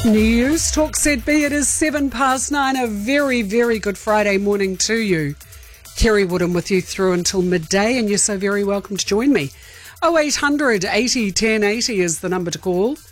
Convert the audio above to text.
News Talk ZB, it is 9:07. A very, very good Friday morning to you. Kerry Woodham with you through until midday, and you're so very welcome to join me. 0800 80 1080 is the number to call.